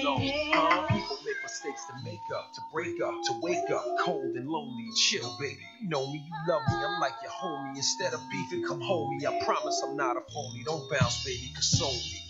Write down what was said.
lonely, huh? People make mistakes to make up, to break up, to wake up, cold and lonely. Chill, baby. You know me, you love me, I'm like your homie. Instead of beefing, come home me. I promise I'm not a phony. Don't bounce, baby, console me.